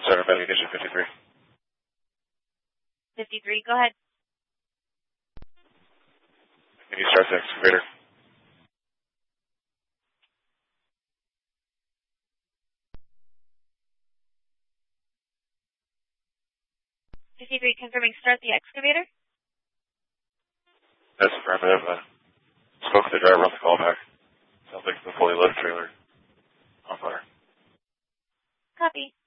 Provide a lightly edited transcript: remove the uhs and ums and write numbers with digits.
Center, investigation 53. 53, go ahead. Can you start the excavator? Confirming start the excavator? That's affirmative. Spoke with the driver on the callback. Sounds like it's a fully loaded trailer on fire. Copy.